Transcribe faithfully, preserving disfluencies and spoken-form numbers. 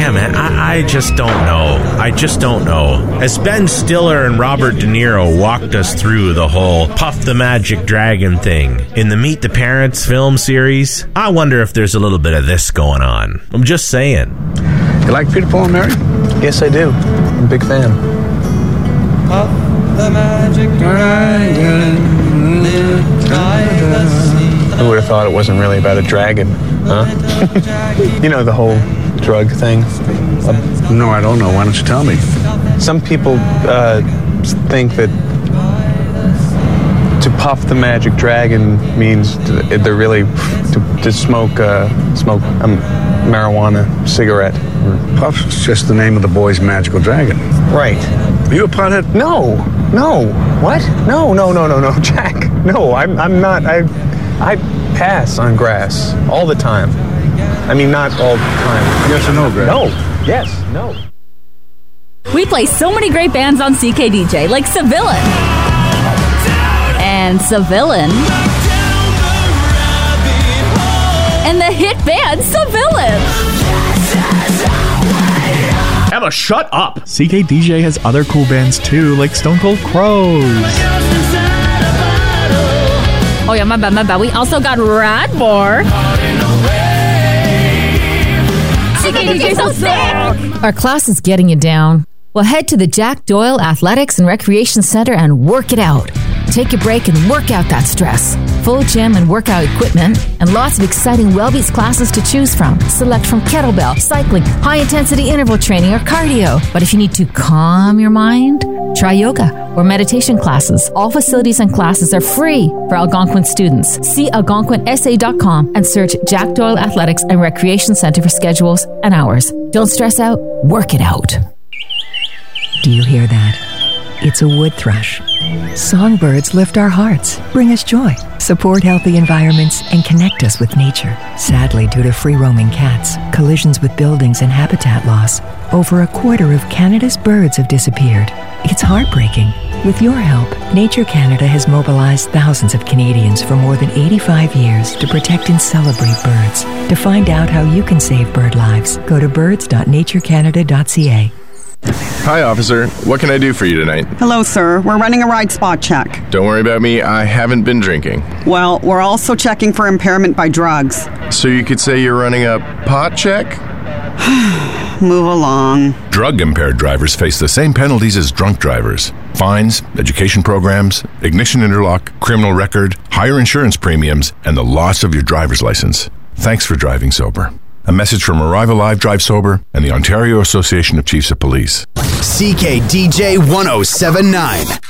Yeah, man, I, I just don't know. I just don't know. As Ben Stiller and Robert De Niro walked us through the whole Puff the Magic Dragon thing in the Meet the Parents film series, I wonder if there's a little bit of this going on. I'm just saying. You like Peter, Paul, and Mary? Yes, I do. I'm a big fan. Puff the Magic Dragon, live by the sea. Who would have thought it wasn't really about a dragon, huh? You know, the whole drug thing? Uh, no, I don't know. Why don't you tell me? Some people uh, think that to puff the magic dragon means to, they're really to, to smoke uh, smoke a marijuana cigarette. Puff's just the name of the boy's magical dragon. Right. Are you a pothead? No, no. What? No, no, no, no, no, Jack. No, I'm, I'm not. I, I pass on grass all the time. I mean, not all the time. Yes or no, Greg? No. Yes. No. We play so many great bands on C K D J, like Civilian. And Civilian. And the hit band Civilian. Emma, shut up! C K D J has other cool bands too, like Stone Cold Crows. Oh yeah, my bad, my bad. We also got Radmore. C K D J so sick! Our class is getting you down. Well, head to the Jack Doyle Athletics and Recreation Center and work it out. Take a break and work out that stress. Full gym and workout equipment, and lots of exciting Wellbeats classes to choose from. Select from kettlebell, cycling, high-intensity interval training, or cardio. But if you need to calm your mind, try yoga or meditation classes. All facilities and classes are free for Algonquin students. See algonquin s a dot com and search Jack Doyle Athletics and Recreation Center for schedules and hours. Don't stress out, work it out. Do you hear that? It's a wood thrush. Songbirds lift our hearts, bring us joy, support healthy environments, and connect us with nature. Sadly, due to free-roaming cats, collisions with buildings, and habitat loss, over a quarter of Canada's birds have disappeared. It's heartbreaking. With your help, Nature Canada has mobilized thousands of Canadians for more than eighty-five years to protect and celebrate birds. To find out how you can save bird lives, go to birds dot nature canada dot c a. Hi, officer. What can I do for you tonight? Hello, sir. We're running a ride spot check. Don't worry about me. I haven't been drinking. Well, we're also checking for impairment by drugs. So you could say you're running a pot check? Move along. Drug-impaired drivers face the same penalties as drunk drivers. Fines, education programs, ignition interlock, criminal record, higher insurance premiums, and the loss of your driver's license. Thanks for driving sober. A message from Arrive Alive Drive Sober and the Ontario Association of Chiefs of Police. C K D J one oh seven point nine.